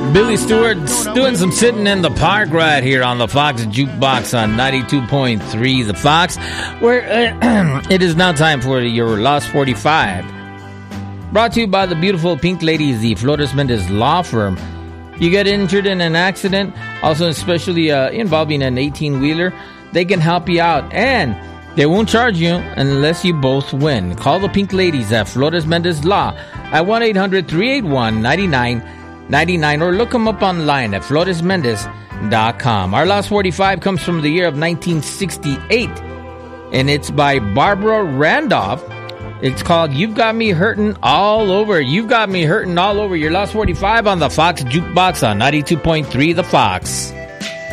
Billy Stewart's doing some sitting in the park right here on the Fox Jukebox on 92.3 The Fox, where it is now time for your Lost 45. Brought to you by the beautiful Pink Ladies, the Flores Mendez Law Firm. You get injured in an accident, also especially involving an 18-wheeler, they can help you out, and they won't charge you unless you both win. Call the Pink Ladies at Flores Mendez Law at 1-800-381-9999 or look them up online at floresmendez.com. Our last 45 comes from the year of 1968, and it's by Barbara Randolph. It's called You've Got Me Hurting All Over. You've Got Me Hurting All Over. Your last 45 on the Fox Jukebox on 92.3 The Fox.